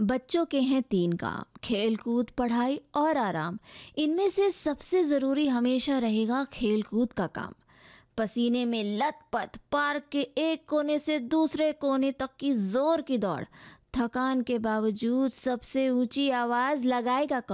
बच्चों के हैं तीन काम, खेलकूद, पढ़ाई और आराम। इनमें से सबसे ज़रूरी हमेशा रहेगा खेलकूद का काम। पसीने में लथपथ पार्क के एक कोने से दूसरे कोने तक की जोर की दौड़, थकान के बावजूद सबसे ऊंची आवाज़ लगाएगा